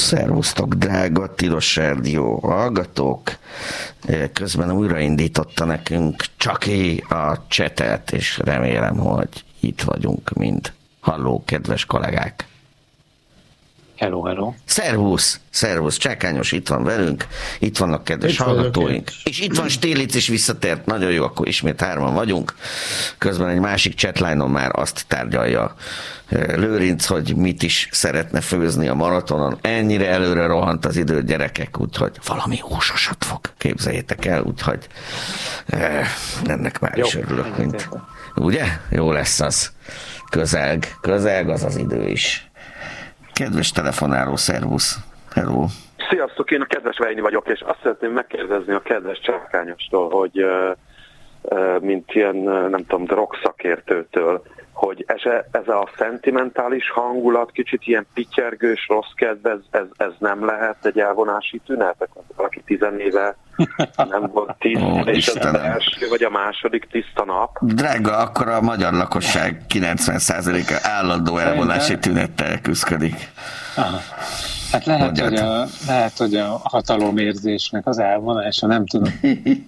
Szervusztok, drága Tilos Rádió hallgatók! Közben újraindította nekünk Csaki a csetet, és remélem, hogy itt vagyunk mind. Halló, kedves kollégák! Hello, hello! Szervusz, Csákányos itt van velünk, itt vannak kedves itt hallgatóink, és itt van Stélitz is visszatért, nagyon jó, akkor ismét hárman vagyunk. Közben egy másik chatline-on már azt tárgyalja Lőrinc, hogy mit is szeretne főzni a maratonon. Ennyire előre rohant az idő, gyerekek, úgyhogy valami húsosat fog, képzeljétek el, úgyhogy ennek már is örülök, mint... Ugye? Jó lesz az. Közelg az az idő is. Kedves telefonáló, szervusz. Hello. Sziasztok, én a kedves Vejni vagyok, és azt szeretném megkérdezni a kedves Csákányostól, hogy mint ilyen, nem tudom, drogszakértőtől, hogy ez a szentimentális hangulat, kicsit ilyen pityergős, rossz kedv, ez nem lehet egy elvonási tünet? Valaki 10 éve nem volt tiszta, és az első vagy a második tiszta nap. Drága, akkor a magyar lakosság 90%-a állandó elvonási tünettel küszködik. Hát lehet, hogy a hatalomérzésnek az elvonása, nem tudom.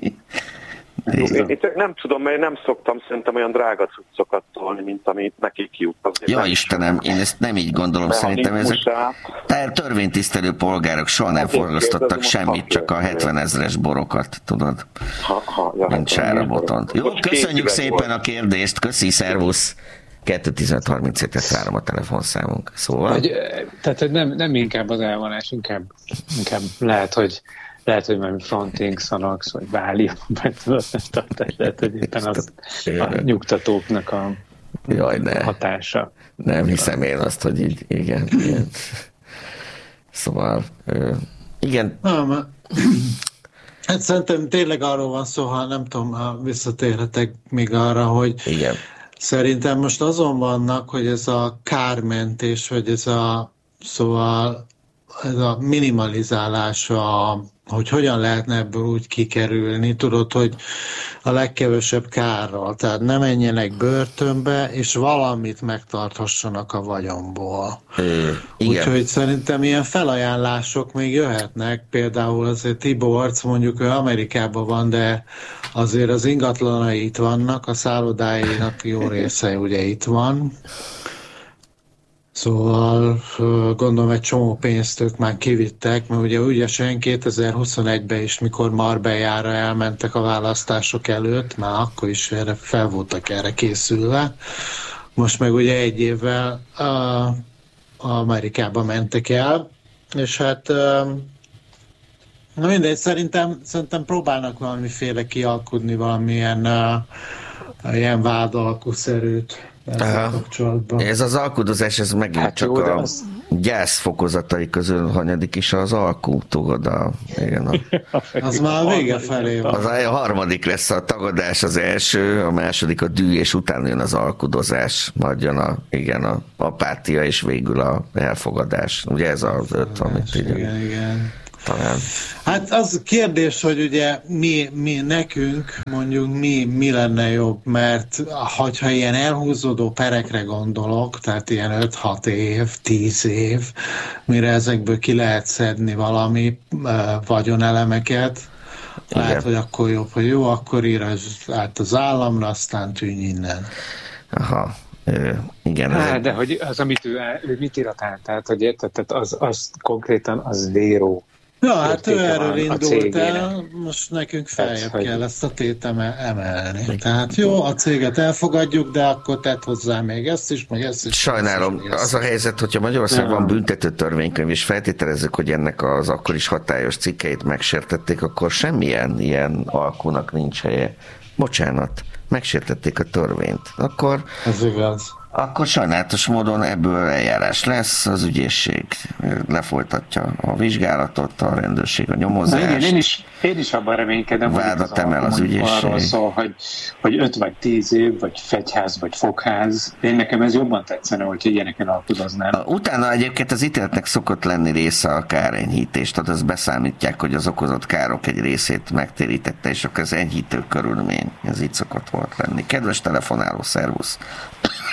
Én nem tudom, mert én nem szoktam szerintem olyan drága cuccokat tolni, mint amit nekik jut. Ja Istenem, én ezt nem így gondolom, szerintem ezek törvénytisztelő polgárok soha nem forgasztottak semmit, csak a 70 000-es borokat, tudod, mint Sára Botont. Jó, köszönjük szépen a kérdést, köszi, szervusz! 2-15-37-et várom a telefonszámunk. Szóval... Tehát nem inkább az elvonás, inkább lehet, hogy valami Fronting, Xanax, vagy Válium, vagy lehet, hogy éppen az a nyugtatóknak a hatása. Nem hiszem én azt, hogy így, igen. Szóval, igen. Hát szerintem tényleg arról van szó, ha nem tudom, ha visszatérhetek még arra, hogy igen. Szerintem most azon vannak, hogy ez a kármentés, vagy ez a minimalizálás, hogy hogyan lehetne ebből úgy kikerülni, tudod, hogy a legkevesebb kárral, tehát ne menjenek börtönbe, és valamit megtarthassanak a vagyonból. Úgyhogy szerintem ilyen felajánlások még jöhetnek, például azért Tiborc, mondjuk ő Amerikában van, de azért az ingatlanai itt vannak, a szállodáinak jó része ugye itt van. Szóval gondolom egy csomó pénzt ők már kivittek, mert ugye ügyesen 2021-ben is, mikor Marbellára elmentek a választások előtt, már akkor is fel voltak erre készülve. Most meg ugye egy évvel Amerikába mentek el, és hát na mindegy, szerintem próbálnak valamiféle kialkudni valamilyen ilyen vádalkuszerűt. Ez az alkudozás, ez megint hát csak a gyász fokozatai közül hanyadik is az alkú, tudod, az már a vége felé van. Az a harmadik lesz a tagadás az első, a második a dű, és utána jön az alkudozás, majd jön a apátia, és végül a elfogadás. Ugye ez az 5, amit igen. Talán. Hát az kérdés, hogy ugye mi nekünk mondjuk mi lenne jobb, mert ha ilyen elhúzódó perekre gondolok, tehát ilyen 5-6 év, 10 év, mire ezekből ki lehet szedni valami vagyonelemeket, lehet, hogy akkor jobb, hogy jó, akkor ír át az államra, aztán tűnj innen. Aha. Igen. De hogy az, amit ő mit írat át, tehát hogy érted, az konkrétan az zéró. Ja, hát ő erről indult el, most nekünk feljebb kell ezt a tétemet emelni. Tehát jó, a céget elfogadjuk, de akkor tett hozzá még ezt is, meg ezt is. Sajnálom, az a helyzet, hogyha Magyarországon büntető törvénykönyv, és feltételezzük, hogy ennek az akkor is hatályos cikkeit megsértették, akkor semmilyen ilyen alkunak nincs helye. Bocsánat, megsértették a törvényt. Akkor... Ez igaz. Akkor sajnálatos módon ebből eljárás lesz, az ügyészség lefolytatja a vizsgálatot, a rendőrség a nyomozást. Igen, én is abban reménykedem, vádat emel az ügyészség. Arról szól, hogy 5 vagy 10 év, vagy fegyház, vagy fogház. Én nekem ez jobban tetszene, hogy ilyeneken alkudoznám. Utána egyébként az ítéletnek szokott lenni része a kárenyhítés, tehát azt beszámítják, hogy az okozott károk egy részét megtérítette, és akkor az enyhítő körülmény. Ez így szokott volt lenni. Kedves telefonáló, szervusz!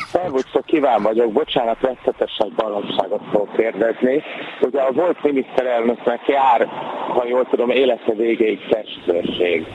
Szervusztok, kíván vagyok. Bocsánat, veszetesebb baromságot fogok kérdezni. Ugye a volt miniszterelnöknek jár, ha jól tudom, élete végéig testőrség.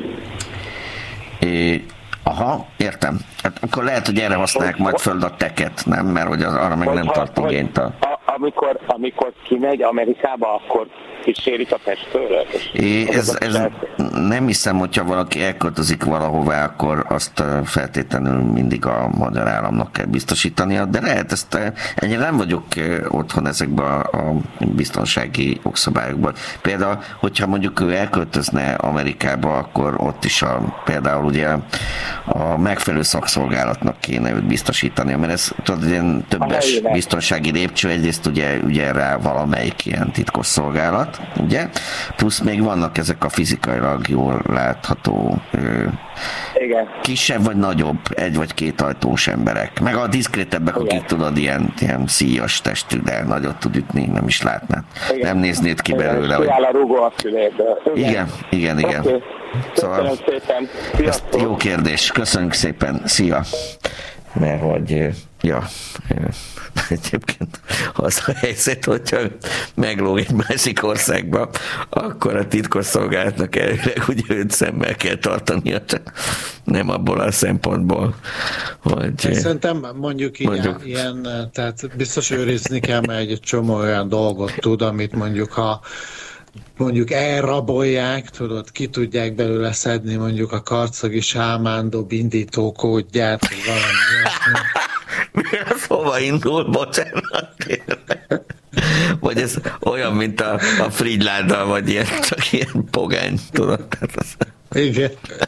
Aha, értem. Hát akkor lehet, hogy erre használják majd föl a teket, nem? Mert hogy arra meg nem tart igényt amikor kimegy Amerikába, akkor kísérik a testőröt? Ez nem hiszem, hogyha valaki elköltözik valahová, akkor azt feltétlenül mindig a magyar államnak kell biztosítania, de lehet ezt, ennyire nem vagyok otthon ezekben a biztonsági jogszabályokban. Például, hogyha mondjuk ő elköltözne Amerikába, akkor ott is például ugye a megfelelő szakszolgálatnak kéne őt biztosítani, mert ez tudod, ilyen többes biztonsági lépcső, egyrészt ugye rá valamelyik ilyen titkos szolgálat, ugye? Plusz még vannak ezek a fizikailag jól látható kisebb vagy nagyobb, egy vagy két ajtós emberek. Meg a diszkrétebbek, akik tudod, ilyen szíjas testű, de nagyot tud ütni, nem is látnád. Nem néznéd ki belőle. Hogy... a rugó a fülébe. Igen. Okay. Köszönöm szépen. Jó kérdés. Köszönjük szépen. Szia. Mert hogy, egyébként az a helyzet, hogyha meglóg egy másik országba, akkor a titkosszolgálatnak elvileg ugye őt szemmel kell tartania, csak nem abból a szempontból, hogy... Szerintem mondjuk ilyen, tehát biztos őrizni kell, mert egy csomó olyan dolgot tud, amit mondjuk elrabolják, tudod, ki tudják belőle szedni mondjuk a karcagi sámándob indítókódját, vagy valami ilyesmi. Ez hova indul? Bocsánat. Vagy ez olyan, mint a Frigyláddal, vagy ilyen, csak ilyen pogány, tudod? Igen.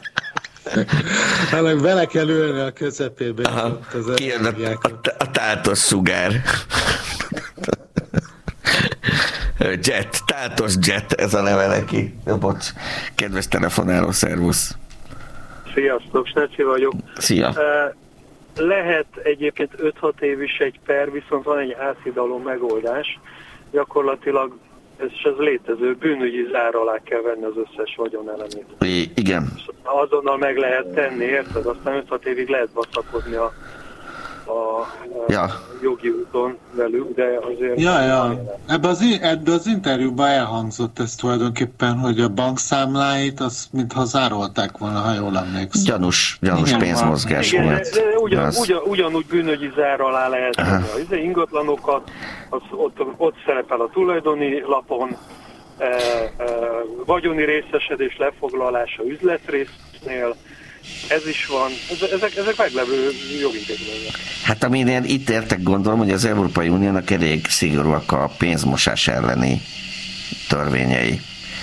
Hát bele kell ülni a közepébe. Kijön a tátos szugár. Tátos jet, ez a neve neki. Bocs, kedves telefonáló, szervusz. Sziasztok, Snecsi vagyok. Szia. Lehet egyébként 5-6 év is egy per, viszont van egy áthidaló megoldás. Gyakorlatilag ez létező, bűnügyi zár alá kell venni az összes vagyonelemét. Igen. Azonnal meg lehet tenni, érted? Aztán 5-6 évig lehet baszakodni a jogi úton velük, de azért... Ebbe az interjúban elhangzott ez tulajdonképpen, hogy a bankszámláit azt mintha zárolták volna, ha jól emlékszem. Gyanús pénzmozgás volt. Ugyanúgy bűnögyi zár alá lehet tenni az ingatlanokat, ott szerepel a tulajdoni lapon, vagyoni részesedés lefoglalása üzletrésznél, ez is van. Ezek meglevő jogintézmények. Hát amin én itt értek, gondolom, hogy az Európai Uniónak elég szigorúak a pénzmosás elleni törvényei.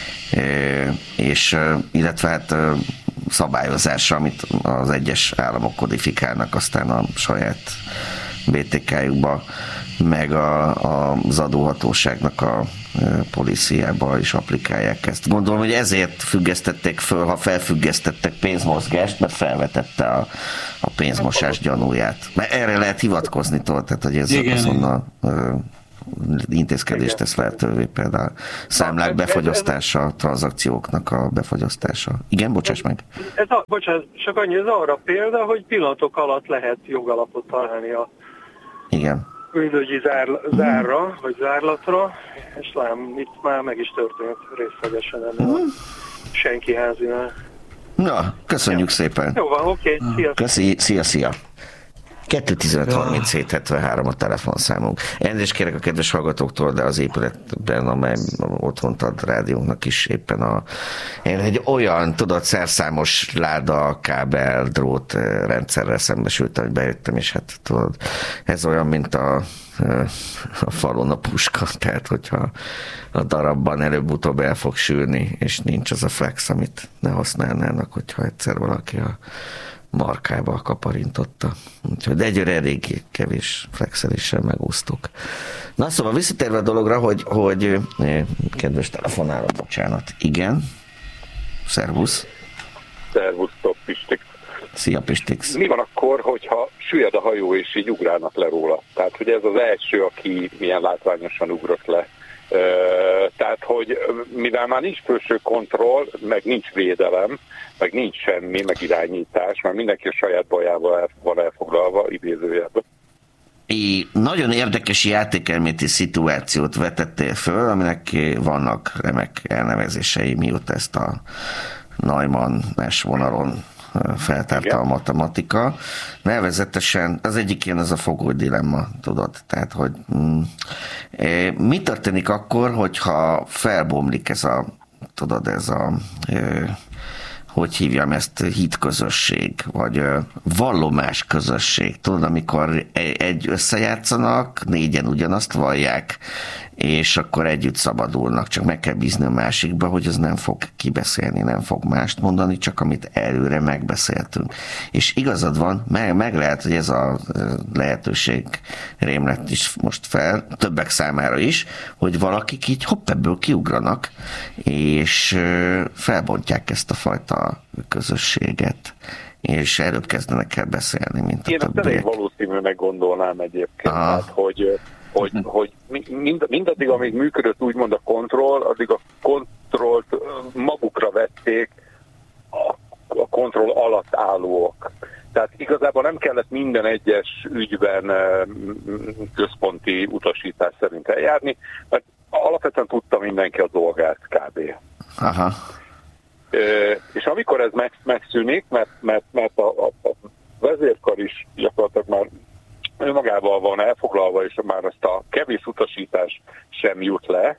És illetve hát szabályozása, amit az egyes államok kodifikálnak aztán a saját BTK-jukba, meg az adóhatóságnak a políciába is applikálják ezt. Gondolom, hogy ezért függesztették föl, ha felfüggesztettek pénzmozgást, mert felvetette a pénzmosás gyanúját. Mert erre lehet hivatkozni, tehát hogy ez azonnal intézkedést tesz lehetővé, például számlák befogyasztása, tranzakcióknak a befogyasztása. Igen, bocsáss meg. Bocsánat, csak annyi, ez arra példa, hogy pillanatok alatt lehet jogalapot találni a bűnügyi zárra, vagy zárlatra, és lám, itt már meg is történt részlegesen ennél a senki házinál. Na, köszönjük szépen. Jó van, oké, sziasztok. Szia. 215-37-73 a telefonszámunk. Elnézést kérek a kedves hallgatóktól, de az épületben, amely otthont ad rádiónak is éppen én egy olyan, tudod, szerszámos láda, kábel, drót rendszerrel szembesültem, hogy bejöttem, és hát tudod, ez olyan, mint a falon a puska, tehát hogyha a darabban előbb-utóbb el fog sülni, és nincs az a flex, amit ne használnának, hogyha egyszer valaki a markába kaparintotta. Úgyhogy egyre elég kevés flexeléssel megúsztuk. Na szóval visszatérve a dologra, hogy kedves telefonáló, bocsánat. Igen? Szervusz. Szervusztok, Pistix. Szia, Pistix. Mi van akkor, hogyha süllyed a hajó és így ugrálnak le róla? Tehát, hogy ez az első, aki milyen látványosan ugrott le. Tehát, hogy mivel már nincs felső kontroll, meg nincs védelem, meg nincs semmi, meg irányítás, mert mindenki a saját bajával van elfoglalva, idézőjelben. nagyon érdekes játékelméleti szituációt vetettél föl, aminek vannak remek elnevezései, mióta ezt a Neumann-es vonalon feltárta a matematika. Nevezetesen az egyik ilyen az a fogoly dilemma, tudod. Tehát, hogy mi történik akkor, hogyha felbomlik ez a, tudod, ez a hogy hívjam ezt, hitközösség, vagy vallomás közösség. Tudod, amikor egy összejátszanak, négyen ugyanazt vallják, és akkor együtt szabadulnak, csak meg kell bízni a másikba, hogy az nem fog kibeszélni, nem fog mást mondani, csak amit előre megbeszéltünk. És igazad van, meg lehet, hogy ez a lehetőség rém lett is most fel, többek számára is, hogy valakik így hopp, ebből kiugranak, és felbontják ezt a fajta közösséget, és előbb kezdenek el beszélni, mint a többiek. Én ezt elég valószínűnek gondolnám egyébként, tehát, hogy mindaddig, amíg működött úgymond a kontroll, addig a kontrollt magukra vették a kontroll alatt állók. Tehát igazából nem kellett minden egyes ügyben központi utasítás szerint eljárni, mert alapvetően tudta mindenki a dolgát kb. Aha. És amikor ez megszűnik, mert a vezérkar is gyakorlatilag már önmagával van elfoglalva, és már ezt a kevés utasítás sem jut le,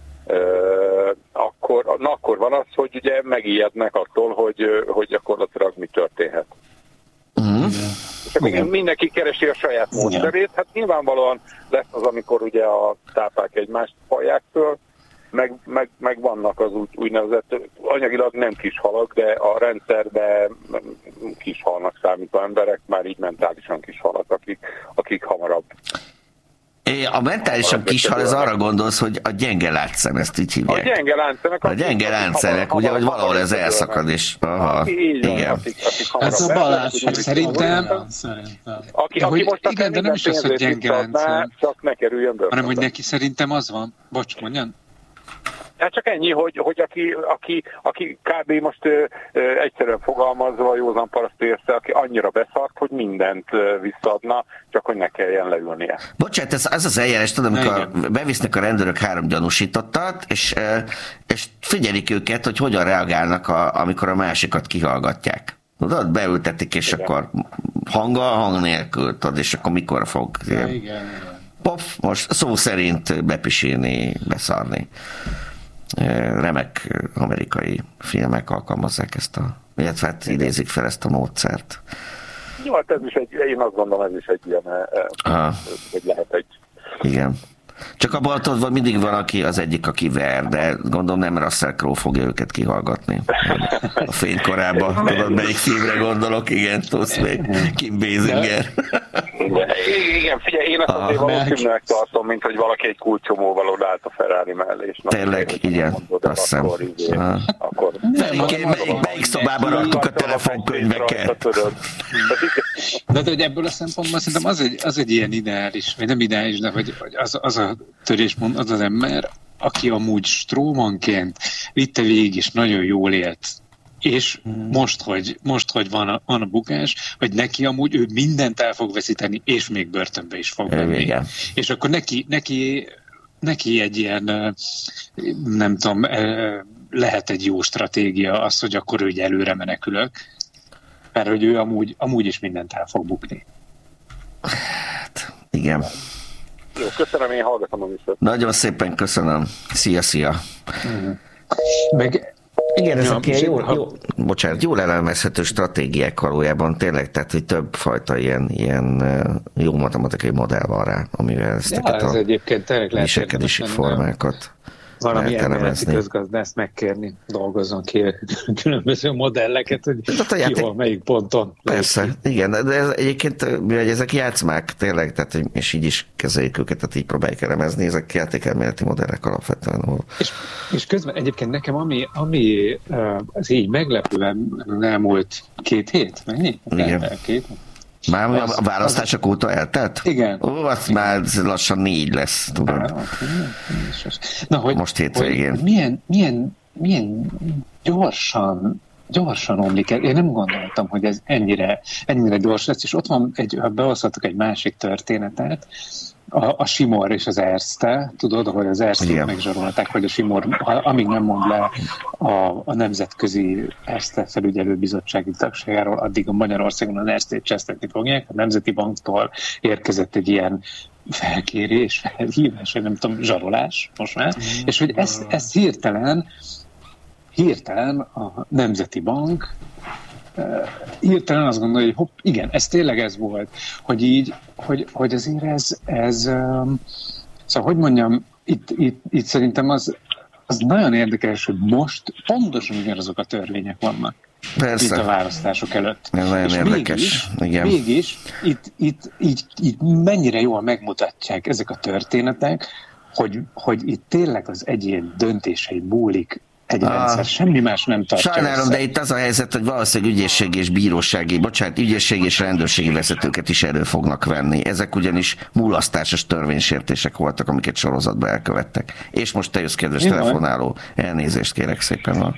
akkor van az, hogy ugye megijednek attól, hogy gyakorlatilag mi történhet. És akkor mindenki keresi a saját módszerét. Hát nyilvánvalóan lesz az, amikor ugye a tápák egymást hallják föl, meg vannak az úgynevezett, anyagilag nem kis halak, de a rendszerben kis halnak számító emberek, már így mentálisan kis halak, akik hamarabb. A mentálisan kis hal, ez arra gondolsz, hogy a gyenge láncszem, ezt így hívják. A gyenge láncszemek, ugye, hogy valahol ez elszakad, és igen. Ez a Balázs, szerintem. Aki most igen, de nem is az, hogy gyenge láncszem, csak ne kerüljön bőle. hanem hogy neki szerintem az van. Bocs, mondjan. Hát csak ennyi, hogy aki kb. Most egyszerűen fogalmazva józan paraszt érsze, aki annyira beszart, hogy mindent visszaadna, csak hogy ne kelljen leülnie. Bocsánat, ez az eljárás, tudom, amikor bevisznek a rendőrök 3 gyanúsítottat, és figyelik őket, hogy hogyan reagálnak, amikor a másikat kihallgatják. Tudod, beültetik, és igen. Akkor hang nélkül, tudod, és akkor mikor fog pof, most szó szerint bepisílni, beszarni. Remek amerikai filmek alkalmazzák illetve hát idézik fel ezt a módszert. Jó, hát ez is én azt gondolom, ez is egy ilyen, hogy lehet egy... Igen. Csak a Baltodban mindig van az egyik, aki ver, de gondolom nem Russell Crowe fogja őket kihallgatni. A fénykorában, tudod, melyik filmre gondolok, igen, tudsz még, Kim Basinger. Igen, figyelj, én ezt azért valószínűleg tartom, mint hogy valaki egy kulcsomóval odállt a Ferrari mellé. Tényleg, igen, azt hiszem. Melyik szobában raktuk a telefonkönyveket? De hogy ebből a szempontból szerintem az egy ilyen ideális, vagy nem ideális, de hogy az a törésmond, az ember, aki amúgy strómanként vitte végig, és nagyon jól élt, és most, hogy van a bukás, hogy neki amúgy ő mindent el fog veszíteni, és még börtönbe is fog menni. És akkor neki egy ilyen, nem tudom, lehet egy jó stratégia az, hogy akkor ő előre menekülök, mert hogy ő amúgy is mindent el fog bukni. Hát, igen. Jó, köszönöm, én hallgatom a műsort. Nagyon szépen köszönöm. Szia. Meg igen, ezek ilyen jól elemezhető stratégiák valójában tényleg, tehát hogy több fajta ilyen jó matematikai modell van rá, amivel ezeket a viselkedési formákat valami elméleti közgazdászt megkérni, dolgozzon ki különböző modelleket, hogy hol, melyik ponton. Persze, igen, de ez egyébként, mivel ezek játszmák tényleg, tehát, és így is kezeljük őket, tehát így próbáljuk elemezni, ezek játékelméleti modellek alapvetően. És közben egyébként nekem, ami az így meglepően elmúlt 2 hét, mennyi? Igen. 2 hét? Már a választások óta eltelt? Igen. Ó, azt már lassan 4 lesz, tudod. Na, hogy, most hétvégén. Milyen gyorsan gyorsan omlik el. Én nem gondoltam, hogy ez ennyire gyors lesz, és ott van, ha behozhatok egy másik történetet, a Simor és az Erste, tudod, hogy az Erste megzsarolták, hogy a Simor, amíg nem mond le a Nemzetközi Erste Felügyelőbizottsági Tagságáról, addig a Magyarországon az Erstét csesztetni fogják. A Nemzeti Banktól érkezett egy ilyen felkérés, felhívás, nem tudom, zsarolás most már, és hogy ez hirtelen a Nemzeti Bank hirtelen azt gondolja, hogy hopp, igen, ez tényleg ez volt, hogy így, hogy azért ez szóval, hogy mondjam, itt szerintem az nagyon érdekes, hogy most pontosan ugyanazok a törvények vannak, persze, mint a választások előtt. Ez nagyon érdekes. Mégis itt mennyire jól megmutatják ezek a történetek, hogy itt tényleg az egyén döntései múlik egy rendszer, semmi más nem tartja. Sajnálom, de itt az a helyzet, hogy valószínűleg ügyészségi és rendőrségi vezetőket is elő fognak venni. Ezek ugyanis mulasztásos törvénysértések voltak, amiket sorozatban elkövettek. És most te jössz, kedves telefonáló, elnézést kérek szépen.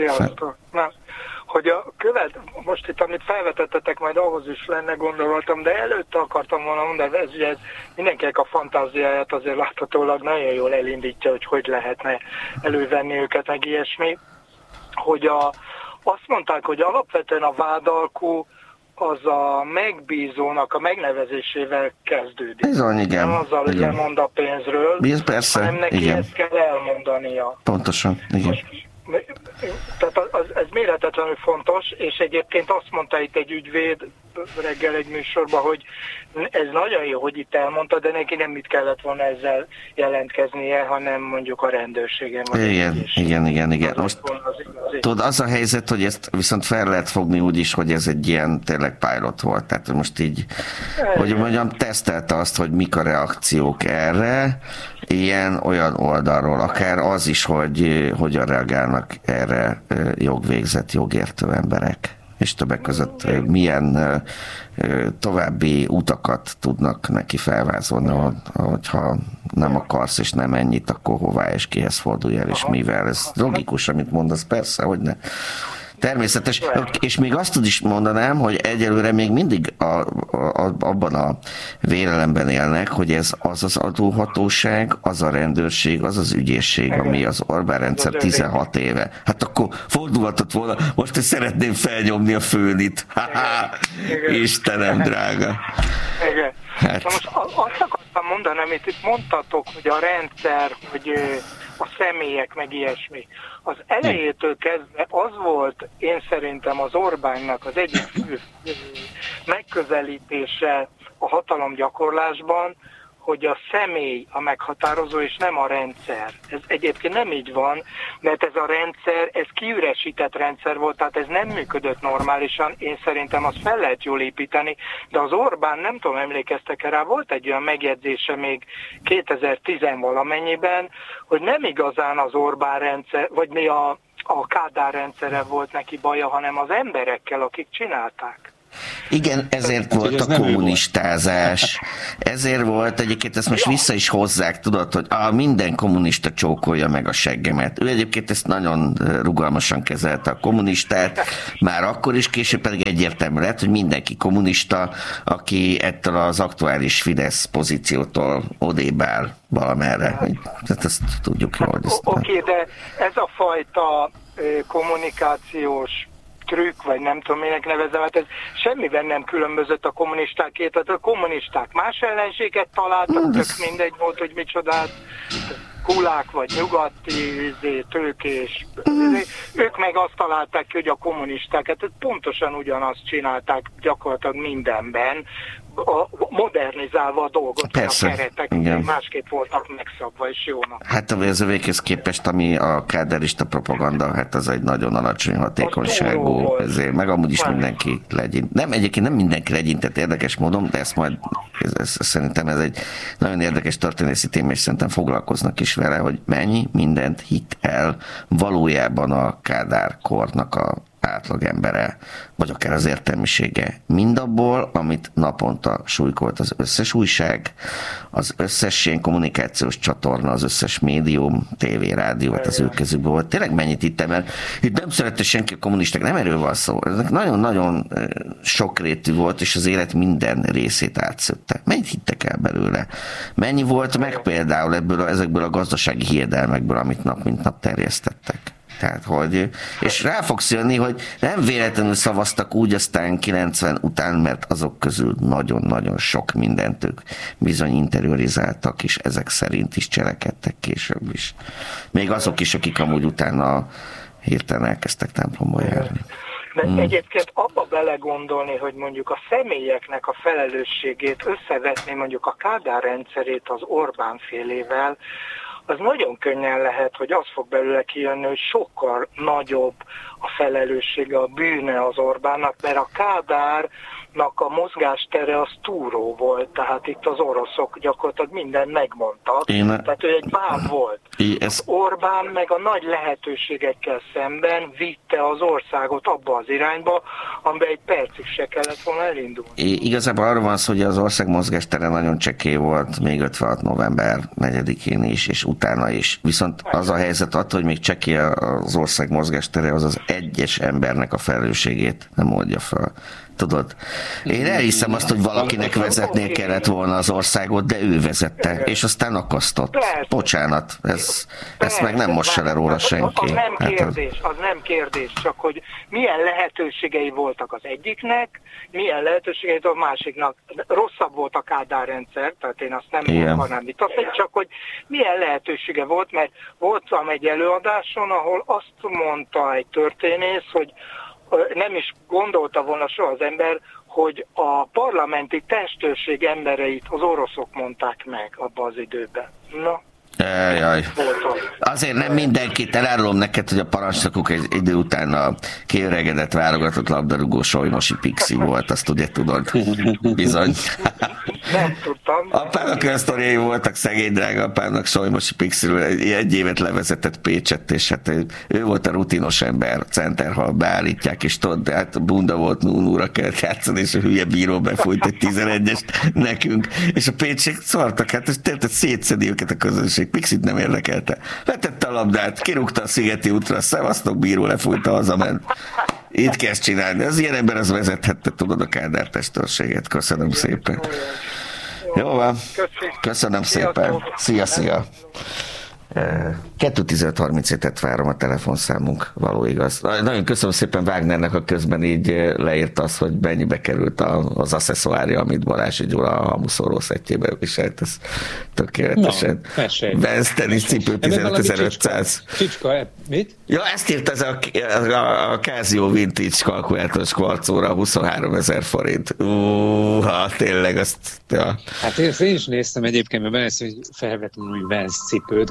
Hogy most itt, amit felvetettetek, majd ahhoz is lenne gondoltam, de előtte akartam volna mondani, ez mindenkinek a fantáziáját azért láthatólag nagyon jól elindítja, hogy lehetne elővenni őket, meg ilyesmi, hogy azt mondták, hogy alapvetően a vádalkú az a megbízónak a megnevezésével kezdődik. Bizony, igen. Nem azzal, hogy lemond a pénzről, persze, hanem neki igen. ezt kell elmondania. Pontosan, igen. Tehát ez méretetlenül fontos, és egyébként azt mondta itt egy ügyvéd reggel egy műsorban, hogy ez nagyon jó, hogy itt elmondta, de neki nem mit kellett volna ezzel jelentkeznie, hanem mondjuk a rendőrségen. Igen. Most tudod, az a helyzet, hogy ezt viszont fel lehet fogni úgy is, hogy ez egy ilyen tényleg pilot volt. Tehát most így, hogy mondjam, tesztelte azt, hogy mik a reakciók erre, ilyen-olyan oldalról, akár az is, hogy hogyan reagálnak erre jogvégzett, jogértő emberek, és többek között milyen további utakat tudnak neki felvázolni, hogyha nem akarsz, és nem ennyit, akkor hová és kihez fordulj el, és mivel. Ez logikus, amit mondasz, persze, hogy ne. Természetes, és még azt is mondanám, hogy egyelőre még mindig abban a vélelemben élnek, hogy ez az az adóhatóság, az a rendőrség, az az ügyészség, ami az Orbán rendszer 16 éve. Hát akkor fordulhatott volna, most is szeretném felnyomni a főnit. Istenem drága. Igen. Hát. Most azt akartam mondani, amit itt mondtatok, hogy a rendszer, hogy a személyek, meg ilyesmi. Az elejétől kezdve az volt, én szerintem az Orbánnak az egyik fő megközelítése a hatalomgyakorlásban, hogy a személy a meghatározó, és nem a rendszer. Ez egyébként nem így van, mert ez a rendszer, ez kiüresített rendszer volt, tehát ez nem működött normálisan, én szerintem azt fel lehet jól építeni, de az Orbán, nem tudom, emlékeztek rá, volt egy olyan megjegyzése még 2010-valamennyiben, hogy nem igazán az Orbán rendszer, vagy mi a Kádár rendszere volt neki baja, hanem az emberekkel, akik csinálták. Igen, ezért volt a kommunistázás. Ezért volt, egyébként ezt most vissza is hozzák, tudod, hogy minden kommunista csókolja meg a seggemet. Ő egyébként ezt nagyon rugalmasan kezelte a kommunistát, már akkor is, később pedig egyértelmű lett, hogy mindenki kommunista, aki ettől az aktuális Fidesz pozíciótól odébb áll valamerre. Tehát ezt tudjuk jól. Oké, de ez a fajta kommunikációs trükk, vagy nem tudom, minek nevezem, hát ez semmiben nem különbözött a kommunistákét, tehát a kommunisták más ellenséget találtak, tök mindegy volt, hogy micsodát, kulák, vagy nyugati, tőkés, ők meg azt találták ki, hogy a kommunisták, hát pontosan ugyanazt csinálták gyakorlatilag mindenben, modernizálva a dolgot, persze, a keretek, másképp voltak megszabva, és jónak. Hát ez a véghez képest, ami a káderista propaganda, hát az egy nagyon alacsony hatékonyságú, ezért, meg amúgy is mindenki legyint. Nem, egyébként nem mindenki legyintett érdekes módon, de ezt majd, szerintem ez egy nagyon érdekes történészi téma, és szerintem foglalkoznak is vele, hogy mennyi mindent hitt el valójában a Kádár kornak átlagembere, vagy akár az értelmisége. Mindabból, amit naponta súlykolt az összes újság, az összes ilyen kommunikációs csatorna, az összes médium, tévé, rádió, az ő kezükben volt. Tényleg mennyit hittem, mert itt nem szerette senki a kommunisták, nem erről van szó. Ezek nagyon-nagyon sokrétű volt, és az élet minden részét átszötte. Mennyit hittek el belőle? Mennyi volt meg például ezekből a gazdasági hiedelmekből, amit nap mint nap terjesztettek? Tehát, és rá fogsz jönni, hogy nem véletlenül szavaztak úgy aztán 90 után, mert azok közül nagyon-nagyon sok mindent ők bizony interiorizáltak, és ezek szerint is cselekedtek később is. Még azok is, akik amúgy utána hirtelen elkezdtek templomba járni. De egyébként abba belegondolni, hogy mondjuk a személyeknek a felelősségét összevetni mondjuk a Kádár rendszerét az Orbán félével, az nagyon könnyen lehet, hogy az fog belőle kijönni, hogy sokkal nagyobb a felelőssége, a bűne az Orbánnak, mert a Kádárnak a mozgástere az túró volt, tehát itt az oroszok gyakorlatilag mindent megmondtak, tehát ő egy báb volt. Az Orbán meg a nagy lehetőségekkel szemben vitte az országot abba az irányba, amiben egy percig se kellett volna elindulni. Igazából arról van szó, hogy az ország mozgástere nagyon csekély volt még 56. november 4-én is, és utána is. Viszont az a helyzet attól, hogy még csekély az ország mozgástere, az egyes embernek a felelősségét nem oldja fel. Tudod? Én elhiszem azt, hogy valakinek vezetnie kellett volna az országot, de ő vezette, és aztán akasztott. Bocsánat, ezt meg nem mossa le róla senki. Az nem kérdés, csak hogy milyen lehetőségei voltak az egyiknek, milyen lehetőségei a másiknak. Rosszabb volt a Kádár rendszer, tehát én azt nem akarnám vitatni, csak hogy milyen lehetősége volt, mert voltam egy előadáson, ahol azt mondta egy történész, hogy nem is gondolta volna soha az ember, hogy a parlamenti testőrség embereit az oroszok mondták meg abban az időben. Na. Jaj. Azért nem mindenkit, elárulom neked, hogy a parancsnokuk egy idő után a kiöregedett válogatott labdarúgó Solymosi Pixi volt, azt ugye tudod? Bizony. Nem tudtam. Apának olyan sztoriai voltak, szegény drága apának Solymosi Pixiről, egy évet levezetett Pécset, és hát ő volt a rutinos ember, Centerhal beállítják, és tudod, de hát bunda volt, núra kellett játszani, és a hülye bíró befújt egy 11-est nekünk, és a Pécsek szartak, hát és tényleg szétszedi őket a közönség. Pixit nem érdekelte. Vetette a labdát, kirúgta a Szigeti útra, szevasztok, bíró lefújta, hazament. Itt kezd csinálni. Az ilyen ember az vezethette, tudod, a Kádár testőrséget. Köszönöm szépen. Jó van. Köszönöm szépen. Szia. 2.15.37-et várom a telefonszámunk, való igaz. Nagyon köszönöm szépen Wagnernek, a közben így leírt azt, hogy mennyibe került az asszeszoárja, amit Balázs Gyula a hamuszóró szettjében viselt. Ez tökéletesen. Benz tenisz cipő 15.500. Csicska, mit? Ja, ezt írt ez a Casio Vintage kalkulátoros kvarcóra 23.000 forint. Tényleg azt... Ja. Hát én is néztem egyébként, mert benne hogy felvettem új Benz cipőt,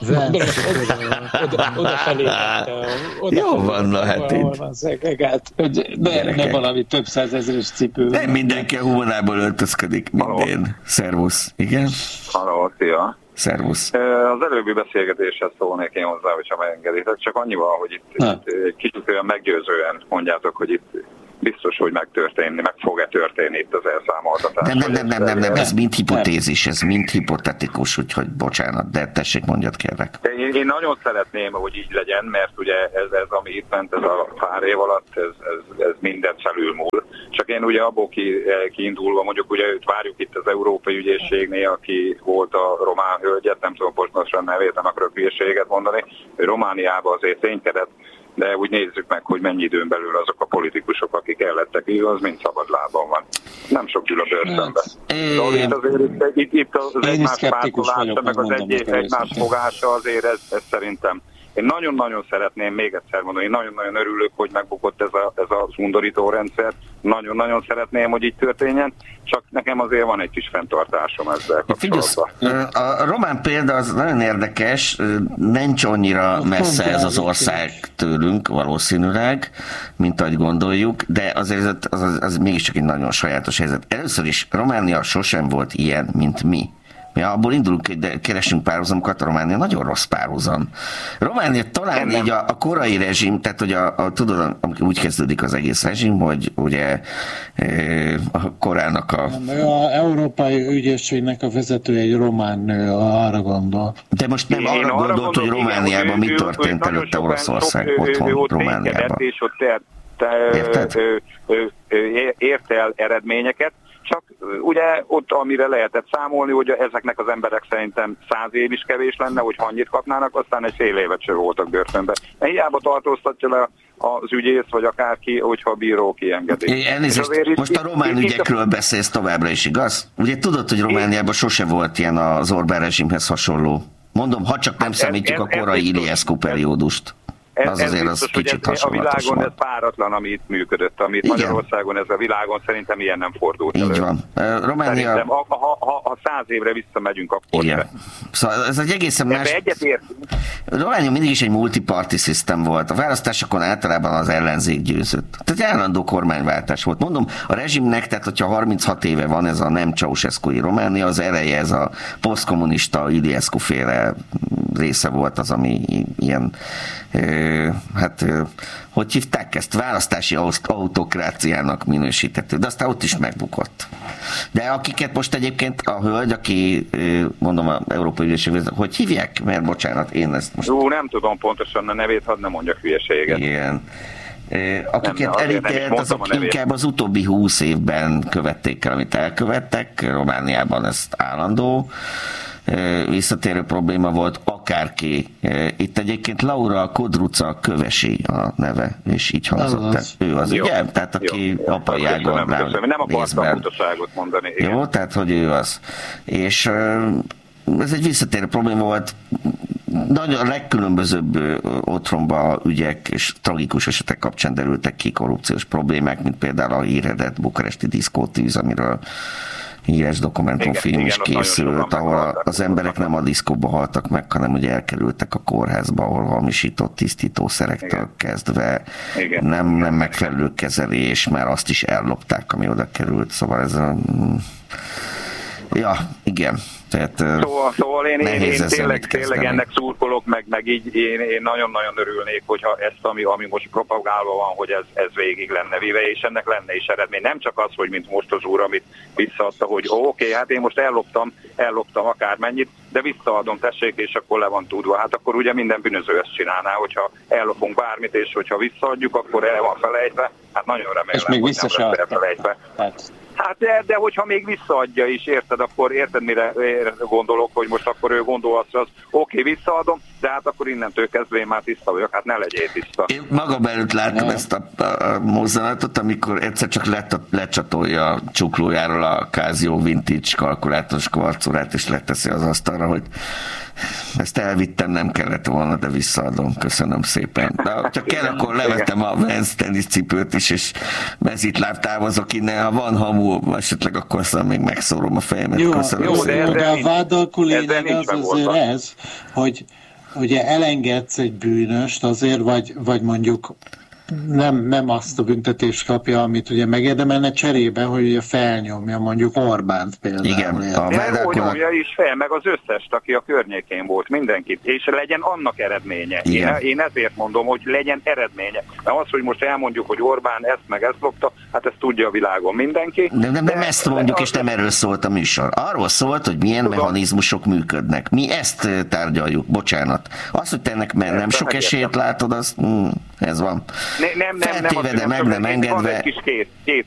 odafelé. Jó van, na hát így. Nem valami több százezeres cipő. Nem mindenki a humorából öltözködik, mint én. Szervusz, igen? Halló, szia. Szervusz. Az előbbi beszélgetéshez szólnék én hozzá, hogyha megengeditek, csak annyival, hogy itt kicsit olyan meggyőzően mondjátok, hogy itt biztos, hogy meg fog-e történni itt az elszámoltatás. Nem, ez mind hipotézis, ez mind hipotetikus, úgyhogy bocsánat, de tessék, mondjad, kérlek. Én nagyon szeretném, hogy így legyen, mert ugye ez ami itt ment, ez a pár év alatt, ez mindent felülmúl. Csak én ugye abból kiindulva, mondjuk ugye őt várjuk itt az Európai Ügyészségnél, aki volt a román hölgyet, nem tudom pontosan nevét, nem akarok hülyeséget mondani, ő Romániában azért ténykedett, de úgy nézzük meg, hogy mennyi időn belül azok a politikusok, akik ellettek, igaz, mind szabad lábon van. Nem sok ül a börtönbe. Itt az egymás pártolása, meg az egymás fogása azért ez szerintem. Én nagyon-nagyon szeretném, még egyszer mondani, én nagyon-nagyon örülök, hogy megbukott ez az undorító rendszer. Nagyon-nagyon szeretném, hogy így történjen, csak nekem azért van egy kis fenntartásom ezzel kapcsolatban. A román példa az nagyon érdekes, nincs annyira messze ez az ország tőlünk valószínűleg, mint ahogy gondoljuk, de azért az mégiscsak egy nagyon sajátos helyzet. Először is Románia sosem volt ilyen, mint mi. Ja, abból indulunk, hogy keresünk párhuzamokat, a Románia nagyon rossz párhuzam. Románia talán így a korai rezsim, tehát hogy tudod, úgy kezdődik az egész rezsim, hogy ugye a korának a... A Európai Ügyészségnek a vezető egy román nő, arra gondol. De most nem arra gondolt, hogy Romániában mi történt előtte Oroszország otthon, Romániában. És ott ért el eredményeket, csak ugye ott, amire lehetett számolni, hogy ezeknek az emberek szerintem 100 év is kevés lenne, hogy annyit kapnának, aztán egy fél évet sem voltak börtönben. Hiába tartóztatja le az ügyész, vagy akárki, hogyha a bíró kiengedi. Most a román ügyekről beszélsz továbbra is, igaz? Ugye tudod, hogy Romániában sose volt ilyen az Orbán rezsimhez hasonló. Mondom, ha csak nem számítjuk a korai Iliescu periódust. Az azért biztos, az kicsit hasonlatos a világon ez páratlan, ami itt működött, amit igen. Magyarországon ez a világon szerintem ilyen nem fordult elő. Így van. Románia... Szerintem, ha 100 évre visszamegyünk, akkor igen. Szóval ez egy egészen más... Románia mindig is egy multiparty system volt. A választásokon általában az ellenzék győzött. Tehát állandó kormányváltás volt. Mondom, a rezsimnek, tehát hogyha 36 éve van ez a nem Ceausescu-i Románia, az ereje ez a posztkommunista Iliescu féle része volt az, ami ilyen hogy hívták ezt? Választási autokráciának minősítettő, de aztán ott is megbukott. De akiket most egyébként a hölgy, aki mondom a Európai Ügyészség, hogy hívják? Mert bocsánat, én ezt most... nem tudom pontosan a nevét, hadd ne mondjak hülyeséget. Igen. Akiket elítélt, azok inkább az utóbbi 20 évben követték el, amit elkövettek. Romániában ez állandó visszatérő probléma volt, akárki. Itt egyébként Laura Kodruca Kövesi a neve, és így hangzott. Tehát ő az, jó. Ugye? Tehát aki apai ágon nem akartam utaságot mondani. Igen. Jó, tehát hogy ő az. És ez egy visszatérő probléma volt. Nagyon a legkülönbözőbb otthonba ügyek és tragikus esetek kapcsán derültek ki korrupciós problémák, mint például a hírhedett bukaresti diszkótűz, amiről híres dokumentumfilm is készült, ahol az emberek nem a diszkóba haltak meg, hanem ugye elkerültek a kórházba, ahol hamisított tisztítószerektől kezdve nem megfelelő kezelés, már azt is ellopták, ami oda került. Szóval ez ja, igen. Tehát, szóval én tényleg ennek szurkolok, meg így én nagyon-nagyon örülnék, hogyha ezt, ami most propagálva van, hogy ez végig lenne véve, és ennek lenne is eredmény. Nem csak az, hogy mint most az úr, amit visszaadta, hogy oké, hát én most elloptam akármennyit, de visszaadom, tessék, és akkor le van tudva. Hát akkor ugye minden bűnöző ezt csinálná, hogyha ellopunk bármit, és hogyha visszaadjuk, akkor el van felejtve. Hát nagyon remélem, és még vissza hogy nem lesz elfelejtve. Hát de hogyha még visszaadja is, érted mire gondolok, hogy most akkor ő gondol azt, hogy oké, visszaadom, de hát akkor innentől kezdve én már tiszta vagyok, hát ne legyél tiszta. Én magam előtt láttam ezt a mozzanatot, amikor egyszer csak lecsatolja a csuklójáról a Casio Vintage kalkulátoros kvarcórát, és leteszi az asztalra, hogy ezt elvittem, nem kellett volna, de visszaadom, köszönöm szépen. De ha kell, akkor levettem a Vans teniszcipőt is, és mezitláb távozok innen, ha van hamu, esetleg akkor aztán még megszórom a fejemet. Jó, de a vádalkú lényeg az azért ez, hogy ugye elengedsz egy bűnöst azért, vagy mondjuk nem azt a büntetést kapja, amit ugye megérdemelne cserébe, hogy ugye felnyomja mondjuk Orbánt például. Igen, nyomja is fel, meg az összes, aki a környékén volt, mindenkit, és legyen annak eredménye. Én ezért mondom, hogy legyen eredménye. Mert az, hogy most elmondjuk, hogy Orbán ezt meg ezt lopta, hát ezt tudja a világon mindenki. Nem ezt mondjuk, és nem erről szólt a műsor. Arról szólt, hogy milyen mechanizmusok működnek. Mi ezt tárgyaljuk, bocsánat. Az, hogy te ennek nem sok esélyt látod, az ez van. Nem, feltéve, de meg nem engedve. Van egy kis két